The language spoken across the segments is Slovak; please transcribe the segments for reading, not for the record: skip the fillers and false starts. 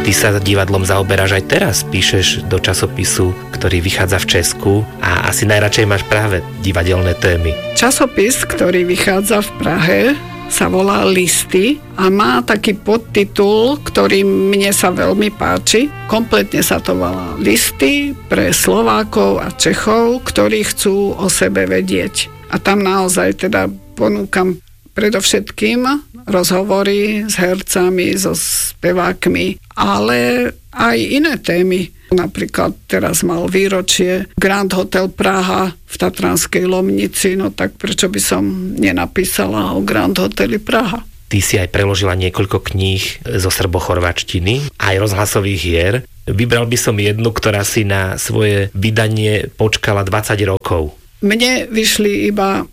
Ty sa divadlom zaoberáš aj teraz, píšeš do časopisu, ktorý vychádza v Česku a asi najradšej máš práve divadelné témy. Časopis, ktorý vychádza v Prahe, sa volá Listy a má taký podtitul, ktorý mne sa veľmi páči. Kompletne sa to volá Listy pre Slovákov a Čechov, ktorí chcú o sebe vedieť. A tam naozaj teda ponúkam predovšetkým rozhovory s hercami, so spevákmi, ale aj iné témy. Napríklad teraz mal výročie Grand Hotel Praha v Tatranskej Lomnici, no tak prečo by som nenapísala o Grand Hoteli Praha? Ty si aj preložila niekoľko kníh zo srbochorváčtiny, aj rozhlasových hier. Vybral by som jednu, ktorá si na svoje vydanie počkala 20 rokov. Mne vyšli iba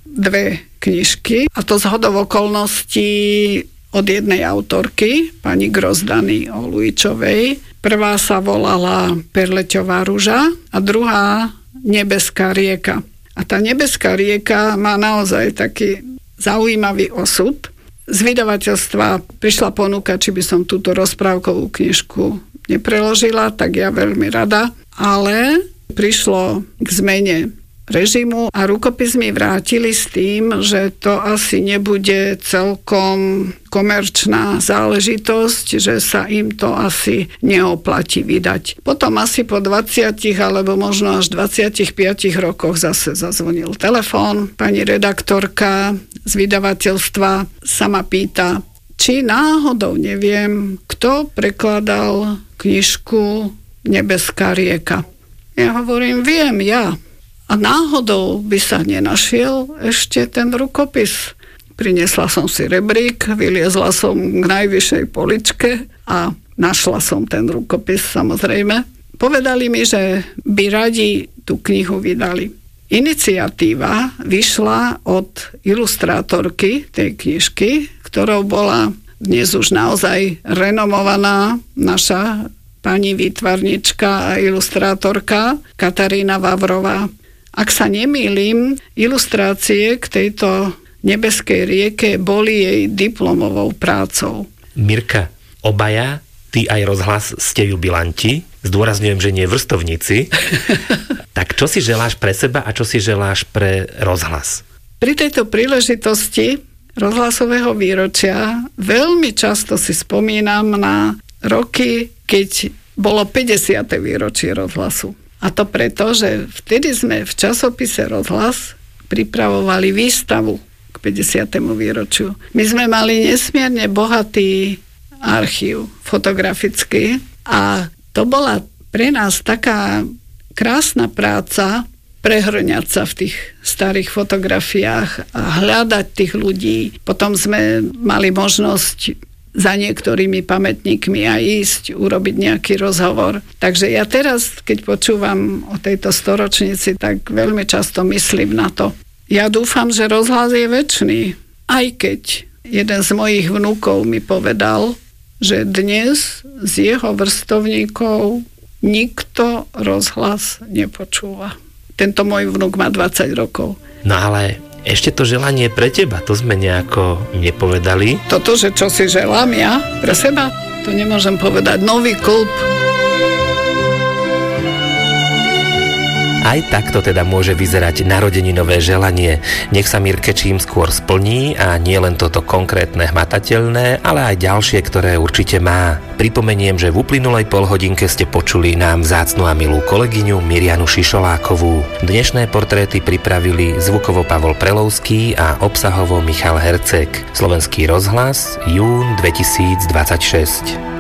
2 knižky a to zhodou okolností od jednej autorky, pani Grozdany Olujičovej. Prvá sa volala Perleťová ruža a druhá Nebeská rieka. A tá Nebeská rieka má naozaj taký zaujímavý osud. Z vydavateľstva prišla ponuka, či by som túto rozprávkovú knižku nepreložila, tak ja veľmi rada, ale prišlo k zmene režimu a rukopis mi vrátili s tým, že to asi nebude celkom komerčná záležitosť, že sa im to asi neoplatí vydať. Potom asi po 20 alebo možno až 25 rokoch zase zazvonil telefón. Pani redaktorka z vydavateľstva sa ma pýta, či náhodou neviem, kto prekladal knižku Nebeská rieka. Ja hovorím, viem, ja. A náhodou by sa nenašiel ešte ten rukopis. Prinesla som si rebrík, vyliezla som k najvyššej poličke a našla som ten rukopis, samozrejme. Povedali mi, že by radi tú knihu vydali. Iniciatíva vyšla od ilustrátorky tej knižky, ktorou bola dnes už naozaj renomovaná naša pani výtvarnička a ilustrátorka Katarína Vavrová. Ak sa nemýlim, ilustrácie k tejto Nebeskej rieke boli jej diplomovou prácou. Mirka, obaja, ty aj rozhlas ste jubilanti, zdôrazňujem, že nie vrstovníci. Tak čo si želáš pre seba a čo si želáš pre rozhlas? Pri tejto príležitosti rozhlasového výročia veľmi často si spomínam na roky, keď bolo 50. výročie rozhlasu. A to preto, že vtedy sme v časopise Rozhlas pripravovali výstavu k 50. výročiu. My sme mali nesmierne bohatý archív fotografický a to bola pre nás taká krásna práca prehrňať sa v tých starých fotografiách a hľadať tých ľudí. Potom sme mali možnosť za niektorými pamätníkmi a ísť, urobiť nejaký rozhovor. Takže ja teraz, keď počúvam o tejto storočnici, tak veľmi často myslím na to. Ja dúfam, že rozhlas je večný. Aj keď jeden z mojich vnúkov mi povedal, že dnes z jeho vrstovníkov nikto rozhlas nepočúva. Tento môj vnúk má 20 rokov. No ale ešte to želanie pre teba, to sme nejako nepovedali. Toto, že čo si želám ja pre seba, to nemôžem povedať. Nový klub. Aj takto teda môže vyzerať narodeninové želanie. Nech sa Mirke čím skôr splní a nie len toto konkrétne hmatateľné, ale aj ďalšie, ktoré určite má. Pripomeniem, že v uplynulej polhodinke ste počuli nám vzácnu a milú kolegyňu Mirianu Šišolákovú. Dnešné portréty pripravili zvukovo Pavol Prelovský a obsahovo Michal Herceg. Slovenský rozhlas, jún 2026.